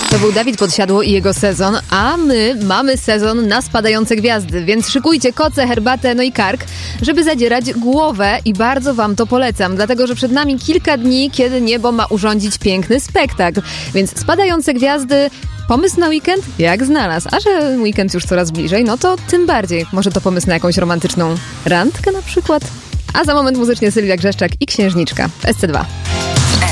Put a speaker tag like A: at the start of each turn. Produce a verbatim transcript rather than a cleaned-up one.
A: To był Dawid Podsiadło i jego sezon, a my mamy sezon na spadające gwiazdy, więc szykujcie koce, herbatę, no i kark, żeby zadzierać głowę i bardzo wam to polecam, dlatego że przed nami kilka dni, kiedy niebo ma urządzić piękny spektakl, więc spadające gwiazdy, pomysł na weekend? Jak znalazł, a że weekend już coraz bliżej, no to tym bardziej, może to pomysł na jakąś romantyczną randkę na przykład? A za moment muzycznie Sylwia Grzeszczak i Księżniczka w S C dwa.